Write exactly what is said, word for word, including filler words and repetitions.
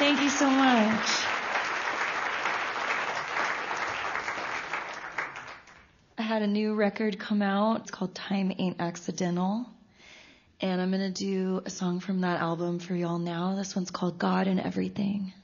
Thank you so much. I had a new record come out. It's called Time Ain't Accidental. And I'm going to do a song from that album for y'all now. This one's called God and Everything.